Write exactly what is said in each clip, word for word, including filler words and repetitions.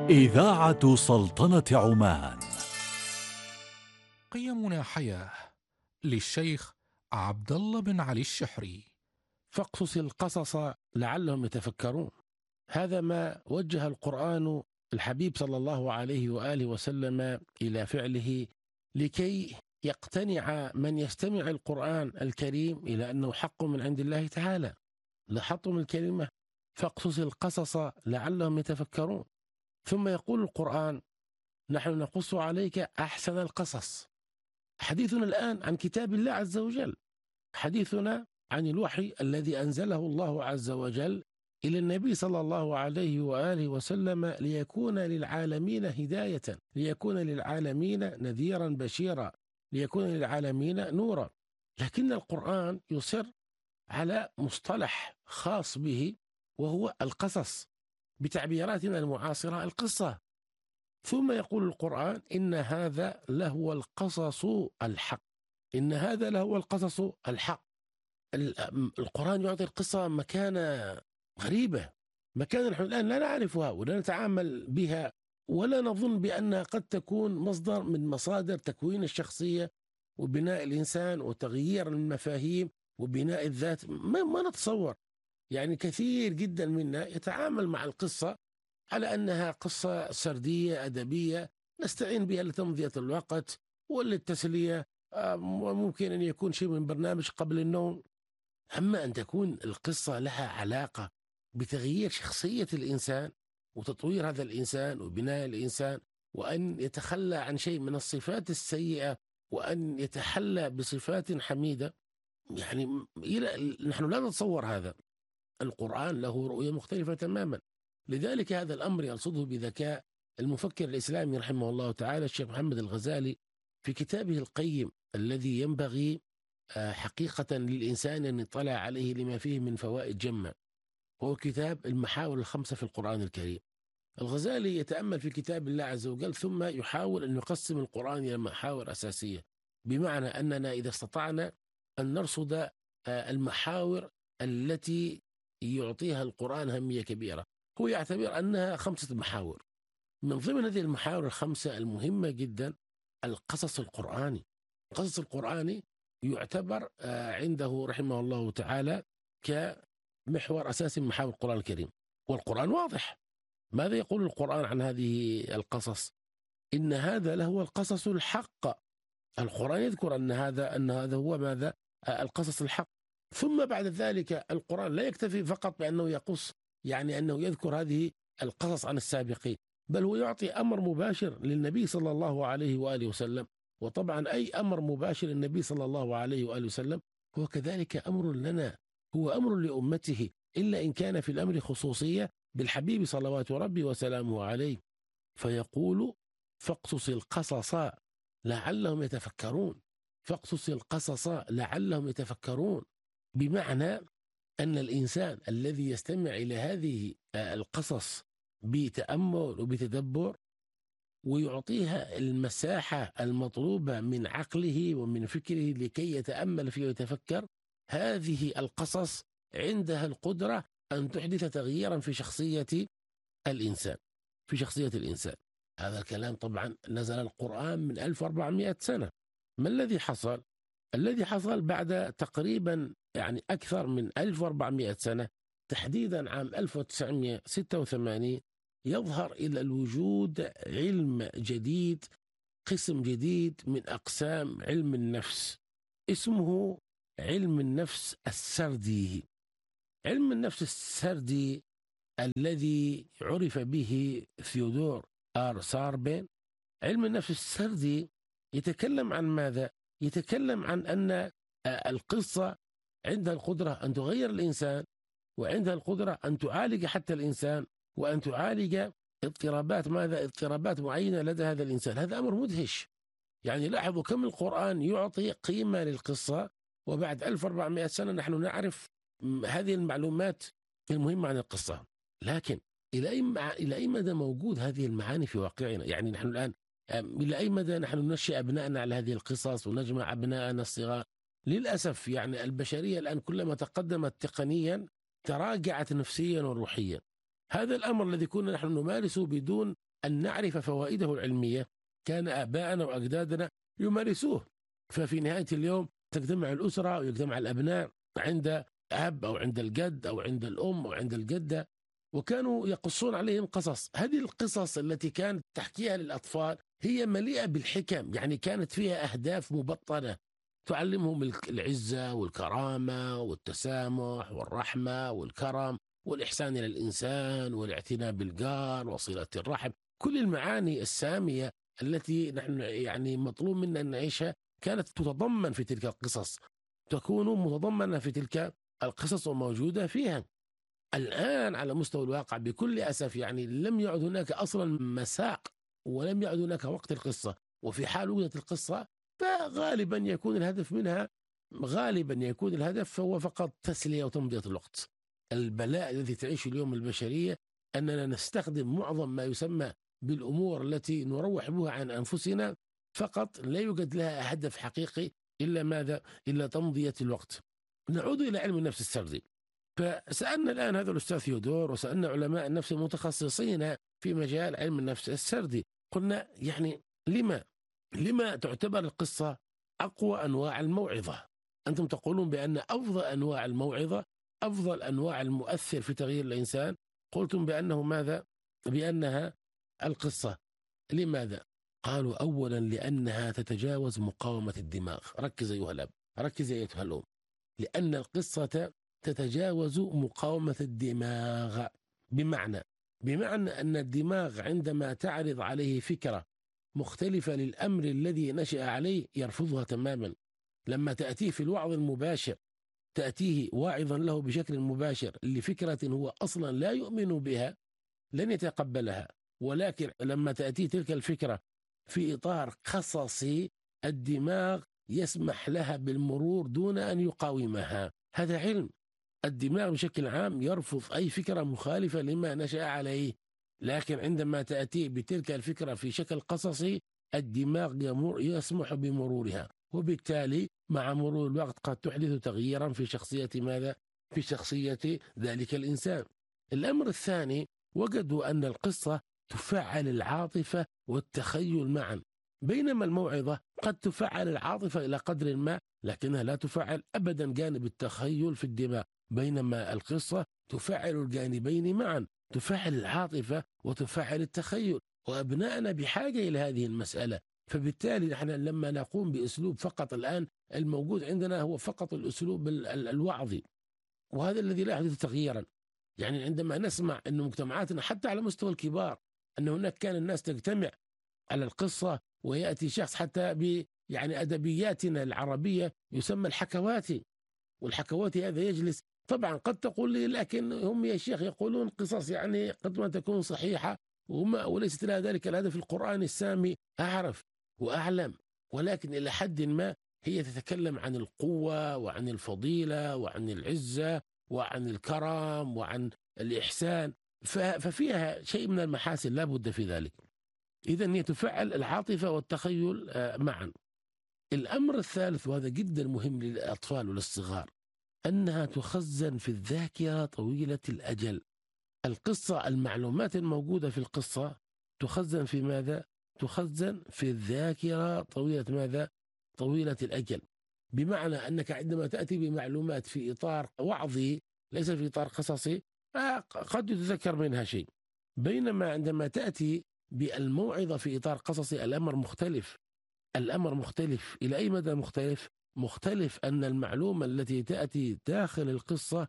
إذاعة سلطنة عمان. قيمنا حياة للشيخ عبد الله بن علي الشحري. فاقصص القصص لعلهم يتفكرون. هذا ما وجه القرآن الحبيب صلى الله عليه وآله وسلم إلى فعله، لكي يقتنع من يستمع القرآن الكريم إلى أنه حق من عند الله تعالى. لاحظتم الكلمة فاقصص القصص لعلهم يتفكرون. ثم يقول القرآن: نحن نقص عليك أحسن القصص. حديثنا الآن عن كتاب الله عز وجل، حديثنا عن الوحي الذي أنزله الله عز وجل إلى النبي صلى الله عليه وآله وسلم ليكون للعالمين هداية، ليكون للعالمين نذيرا بشيرا، ليكون للعالمين نورا. لكن القرآن يصر على مصطلح خاص به، وهو القصص، بتعبيراتنا المعاصرة القصة. ثم يقول القرآن: إن هذا لهو القصص الحق، إن هذا لهو القصص الحق. القرآن يعطي القصة مكانة غريبة، مكانة نحن الآن لا نعرفها ولا نتعامل بها، ولا نظن بأنها قد تكون مصدر من مصادر تكوين الشخصية وبناء الإنسان وتغيير المفاهيم وبناء الذات. ما, ما نتصور. يعني كثير جدا منا يتعامل مع القصة على أنها قصة سردية أدبية نستعين بها لتمضية الوقت وللتسلية، وممكن أن يكون شيء من برنامج قبل النوم. أما أن تكون القصة لها علاقة بتغيير شخصية الإنسان وتطوير هذا الإنسان وبناء الإنسان، وأن يتخلى عن شيء من الصفات السيئة وأن يتحلى بصفات حميدة، يعني نحن لا نتصور هذا. القرآن له رؤية مختلفة تماما. لذلك هذا الأمر يرصده بذكاء المفكر الإسلامي رحمه الله تعالى الشيخ محمد الغزالي في كتابه القيم الذي ينبغي حقيقة للإنسان أن يطلع عليه لما فيه من فوائد جمة، وهو كتاب المحاور الخمسة في القرآن الكريم. الغزالي يتأمل في كتاب الله عز وجل ثم يحاول أن يقسم القرآن إلى محاور أساسية، بمعنى أننا إذا استطعنا أن نرصد المحاور التي يعطيها القرآن أهمية كبيرة، هو يعتبر أنها خمسة محاور. من ضمن هذه المحاور الخمسة المهمة جدا القصص القرآني. القصص القرآني يعتبر عنده رحمه الله تعالى كمحور أساسي من محاور القرآن الكريم. والقرآن واضح. ماذا يقول القرآن عن هذه القصص؟ إن هذا لهو القصص الحق. القرآن يذكر أن هذا أن هذا هو ماذا؟ القصص الحق. ثم بعد ذلك القرآن لا يكتفي فقط بأنه يقص، يعني أنه يذكر هذه القصص عن السابقين، بل هو يعطي أمر مباشر للنبي صلى الله عليه وآله وسلم. وطبعا أي أمر مباشر للنبي صلى الله عليه وآله وسلم هو كذلك أمر لنا، هو أمر لأمته، إلا إن كان في الأمر خصوصية بالحبيب صلوات ربي وسلامه عليه. فيقول: فاقصص القصص لعلهم يتفكرون. فاقصص القصص لعلهم يتفكرون، بمعنى أن الإنسان الذي يستمع إلى هذه القصص بتأمل وبتدبر ويعطيها المساحة المطلوبة من عقله ومن فكره لكي يتأمل فيه ويتفكر، هذه القصص عندها القدرة أن تحدث تغييرا في شخصية الإنسان في شخصية الإنسان. هذا الكلام طبعا نزل القرآن من ألف وأربعمائة سنة. ما الذي حصل؟ الذي حصل بعد تقريبا يعني أكثر من ألف وأربعمائة سنة، تحديدا عام ألف وتسعمائة وستة وثمانين، يظهر إلى الوجود علم جديد، قسم جديد من أقسام علم النفس، اسمه علم النفس السردي. علم النفس السردي الذي عرف به ثيودور آر ساربين. علم النفس السردي يتكلم عن ماذا؟ يتكلم عن أن القصة عندها القدرة أن تغير الإنسان، وعندها القدرة أن تعالج حتى الإنسان، وأن تعالج اضطرابات ماذا؟ اضطرابات معينة لدى هذا الإنسان. هذا أمر مدهش. يعني لاحظوا كم القرآن يعطي قيمة للقصة، وبعد ألف وأربعمائة سنة نحن نعرف هذه المعلومات المهمة عن القصة. لكن إلى أي إلى أي مدى موجود هذه المعاني في واقعنا؟ يعني نحن الآن إلى أي مدى نحن ننشئ أبنائنا على هذه القصص ونجمع أبنائنا الصغار؟ للأسف يعني البشرية الآن كلما تقدمت تقنيا تراجعت نفسيا وروحيا. هذا الأمر الذي كنا نحن نمارسه بدون أن نعرف فوائده العلمية كان آباءنا وأجدادنا يمارسوه. ففي نهاية اليوم تجتمع الأسرة ويجتمع الأبناء عند أب أو عند الجد أو عند الأم أو عند الجدة، وكانوا يقصون عليهم قصص. هذه القصص التي كانت تحكيها للأطفال هي مليئة بالحكم، يعني كانت فيها أهداف مبطنة تعلمهم العزة والكرامة والتسامح والرحمة والكرم والإحسان إلى الإنسان والاعتناء بالجار وصلة الرحم. كل المعاني السامية التي نحن يعني مطلوب منا أن نعيشها كانت تتضمن في تلك القصص، تكون متضمنة في تلك القصص وموجودة فيها. الآن على مستوى الواقع بكل أسف يعني لم يعد هناك أصلا مساق ولم يعد هناك وقت القصة، وفي حال وجدت القصة فغالبا يكون الهدف منها غالبا يكون الهدف هو فقط تسلية وتمضية الوقت. البلاء الذي تعيشه اليوم البشرية أننا نستخدم معظم ما يسمى بالأمور التي نروح بها عن أنفسنا فقط، لا يوجد لها هدف حقيقي إلا ماذا؟ إلا تمضية الوقت. نعود إلى علم النفس السردي. فسألنا الآن هذا الأستاذ ثيودور وسألنا علماء النفس المتخصصين في مجال علم النفس السردي، قلنا يعني لما لما تعتبر القصة أقوى أنواع الموعظة؟ أنتم تقولون بأن أفضل أنواع الموعظة أفضل أنواع المؤثر في تغيير الإنسان، قلتم بأنه ماذا؟ بأنها القصة. لماذا؟ قالوا أولا لأنها تتجاوز مقاومة الدماغ. ركز أيها الأب، ركز أيتها الأم، لأن القصة تتجاوز مقاومة الدماغ. بمعنى بمعنى أن الدماغ عندما تعرض عليه فكرة مختلفة للأمر الذي نشأ عليه يرفضها تماما. لما تأتيه في الوعظ المباشر تأتيه واعظا له بشكل مباشر لفكرة هو أصلا لا يؤمن بها لن يتقبلها، ولكن لما تأتيه تلك الفكرة في إطار قصصي الدماغ يسمح لها بالمرور دون أن يقاومها. هذا علم. الدماغ بشكل عام يرفض أي فكرة مخالفة لما نشأ عليه، لكن عندما تأتي بتلك الفكرة في شكل قصصي الدماغ يمر يسمح بمرورها، وبالتالي مع مرور الوقت قد تحدث تغييرا في شخصية ماذا؟ في شخصية ذلك الإنسان. الأمر الثاني وجدوا أن القصة تفعل العاطفة والتخيل معا، بينما الموعظة قد تفعل العاطفة إلى قدر ما لكنها لا تفعل أبدا جانب التخيل في الدماغ، بينما القصة تفعل الجانبين معا، تفعل العاطفة وتفعل التخيل، وأبنائنا بحاجة إلى هذه المسألة. فبالتالي نحن لما نقوم بأسلوب فقط الآن الموجود عندنا هو فقط الأسلوب الوعظي، وهذا الذي لا يحدث تغييرا. يعني عندما نسمع أن مجتمعاتنا حتى على مستوى الكبار أن هناك كان الناس تجتمع على القصة ويأتي شخص حتى ب يعني أدبياتنا العربية يسمى الحكواتي، والحكواتي هذا يجلس طبعا قد تقول لي لكن هم يا شيخ يقولون قصص يعني قد ما تكون صحيحة وما وليست لها ذلك الهدف القرآني السامي. أعرف وأعلم، ولكن إلى حد ما هي تتكلم عن القوة وعن الفضيلة وعن العزة وعن الكرم وعن الإحسان، ففيها شيء من المحاسن لا بد في ذلك. إذن هي تفعل العاطفة والتخيل معا. الأمر الثالث وهذا جدا مهم للأطفال وللصغار أنها تخزن في الذاكرة طويلة الأجل. القصة المعلومات الموجودة في القصة تخزن في ماذا؟ تخزن في الذاكرة طويلة ماذا؟ طويلة الأجل. بمعنى أنك عندما تأتي بمعلومات في إطار وعظي ليس في إطار قصصي قد تتذكر منها شيء، بينما عندما تأتي بالموعظة في إطار قصصي الأمر مختلف. الأمر مختلف. إلى أي مدى مختلف؟ مختلف أن المعلومة التي تأتي داخل القصة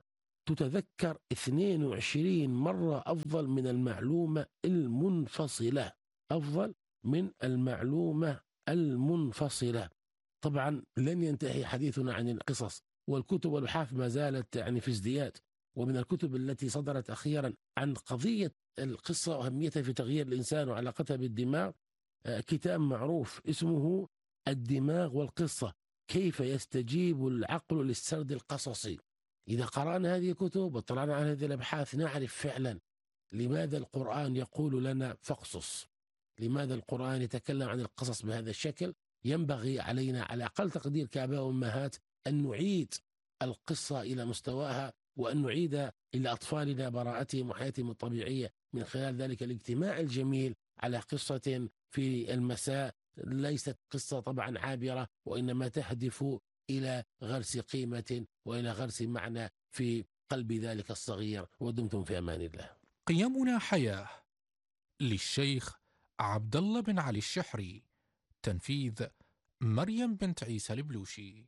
تتذكر اثنين وعشرين مرة أفضل من المعلومة المنفصلة، أفضل من المعلومة المنفصلة. طبعا لن ينتهي حديثنا عن القصص، والكتب والبحث ما زالت يعني في ازدياد. ومن الكتب التي صدرت أخيرا عن قضية القصة وأهميتها في تغيير الإنسان وعلاقتها بالدماغ كتاب معروف اسمه الدماغ والقصة، كيف يستجيب العقل للسرد القصصي. إذا قرأنا هذه الكتب وطلعنا على هذه الأبحاث نعرف فعلا لماذا القرآن يقول لنا فاقصص، لماذا القرآن يتكلم عن القصص بهذا الشكل. ينبغي علينا على أقل تقدير كآباء وأمهات أن نعيد القصة إلى مستواها، وأن نعيد إلى أطفالنا براءتهم وحياتهم الطبيعية من خلال ذلك الاجتماع الجميل على قصة في المساء ليست قصة طبعا عابرة، وإنما تهدف إلى غرس قيمة وإلى غرس معنى في قلب ذلك الصغير. ودمتم في أمان الله. قيمنا حياة، للشيخ عبد الله بن علي الشحري، تنفيذ مريم بنت عيسى البلوشي.